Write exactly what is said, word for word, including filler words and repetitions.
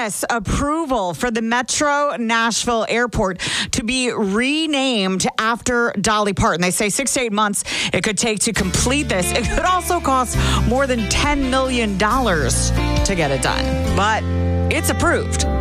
S approval for the Metro Nashville Airport to be renamed after Dolly Parton. They say six to eight months it could take to complete this. It could also cost more than ten million dollars to get it done, but it's approved.